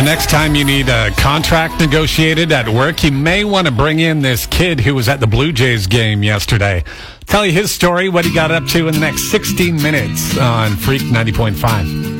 The next time you need a contract negotiated at work, you may want to bring in this kid who was at the Blue Jays game yesterday. Tell you his story, what he got up to in the next 16 minutes on Freak 90.5.